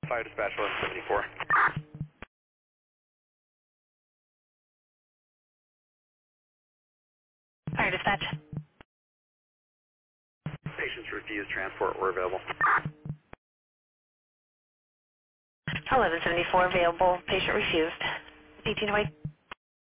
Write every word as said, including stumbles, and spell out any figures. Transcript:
Fire dispatch eleven seventy-four. Fire dispatch. Patients refused transport were available. eleven seventy-four available. Patient refused. eighteen oh eight.